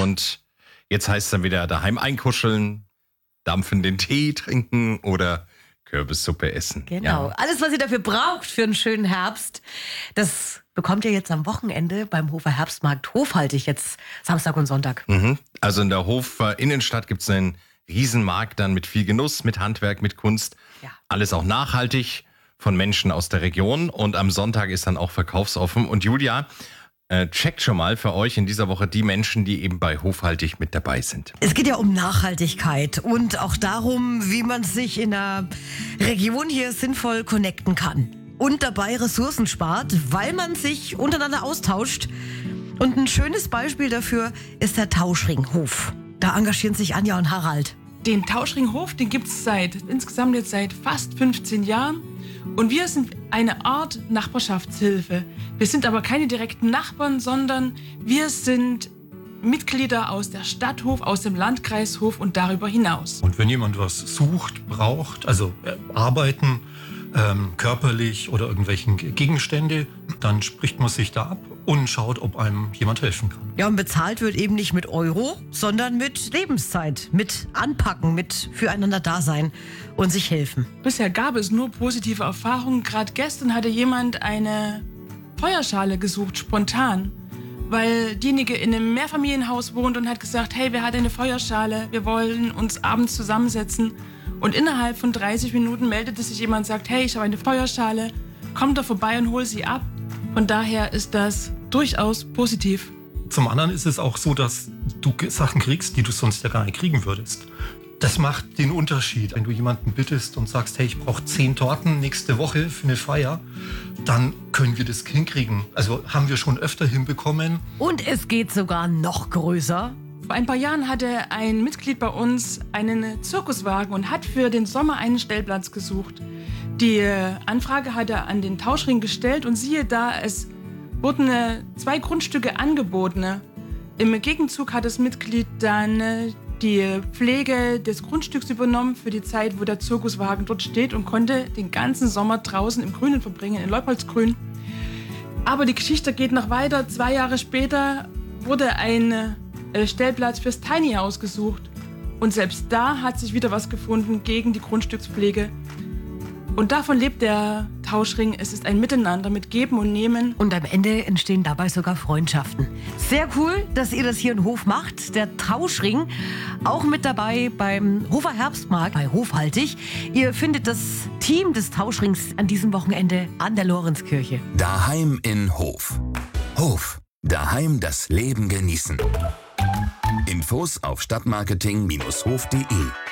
Und jetzt heißt es dann wieder daheim einkuscheln, dampfenden Tee trinken oder Kürbissuppe essen. Genau. Alles, was ihr dafür braucht für einen schönen Herbst, das bekommt ihr jetzt am Wochenende beim Hofer Herbstmarkt Hofhaltig, jetzt Samstag und Sonntag. Also in der Hofer Innenstadt gibt es einen Riesenmarkt dann mit viel Genuss, mit Handwerk, mit Kunst. Ja. Alles auch nachhaltig von Menschen aus der Region. Und am Sonntag ist dann auch verkaufsoffen. Und Julia, checkt schon mal für euch in dieser Woche die Menschen, die eben bei Hofhaltig mit dabei sind. Es geht ja um Nachhaltigkeit und auch darum, wie man sich in der Region hier sinnvoll connecten kann. Und dabei Ressourcen spart, weil man sich untereinander austauscht. Und ein schönes Beispiel dafür ist der Tauschringhof. Da engagieren sich Anja und Harald. Den Tauschringhof, den gibt es insgesamt jetzt seit fast 15 Jahren. Und wir sind eine Art Nachbarschaftshilfe. Wir sind aber keine direkten Nachbarn, sondern wir sind Mitglieder aus der Stadthof, aus dem Landkreishof und darüber hinaus. Und wenn jemand was sucht, braucht, also arbeiten, körperlich oder irgendwelchen Gegenstände, dann spricht man sich da ab und schaut, ob einem jemand helfen kann. Ja, und bezahlt wird eben nicht mit Euro, sondern mit Lebenszeit, mit Anpacken, mit füreinander da sein und sich helfen. Bisher gab es nur positive Erfahrungen. Gerade gestern hatte jemand eine Feuerschale gesucht, spontan, weil diejenige in einem Mehrfamilienhaus wohnt und hat gesagt, hey, wer hat eine Feuerschale? Wir wollen uns abends zusammensetzen. Und innerhalb von 30 Minuten meldete sich jemand und sagt, hey, ich habe eine Feuerschale, komm da vorbei und hol sie ab. Von daher ist das durchaus positiv. Zum anderen ist es auch so, dass du Sachen kriegst, die du sonst ja gar nicht kriegen würdest. Das macht den Unterschied. Wenn du jemanden bittest und sagst, hey, ich brauche 10 Torten nächste Woche für eine Feier, dann können wir das hinkriegen. Also haben wir schon öfter hinbekommen. Und es geht sogar noch größer. Vor ein paar Jahren hatte ein Mitglied bei uns einen Zirkuswagen und hat für den Sommer einen Stellplatz gesucht. Die Anfrage hat er an den Tauschring gestellt und siehe da, es wurden 2 Grundstücke angeboten. Im Gegenzug hat das Mitglied dann die Pflege des Grundstücks übernommen für die Zeit, wo der Zirkuswagen dort steht und konnte den ganzen Sommer draußen im Grünen verbringen, in Leupoldsgrün. Aber die Geschichte geht noch weiter. 2 Jahre später wurde ein Stellplatz fürs Tiny House gesucht. Und selbst da hat sich wieder was gefunden gegen die Grundstückspflege. Und davon lebt der Tauschring. Es ist ein Miteinander mit Geben und Nehmen. Und am Ende entstehen dabei sogar Freundschaften. Sehr cool, dass ihr das hier in Hof macht. Der Tauschring auch mit dabei beim Hofer Herbstmarkt bei Hofhaltig. Ihr findet das Team des Tauschrings an diesem Wochenende an der Lorenzkirche. Daheim in Hof. Hof. Daheim das Leben genießen. Infos auf stadtmarketing-hof.de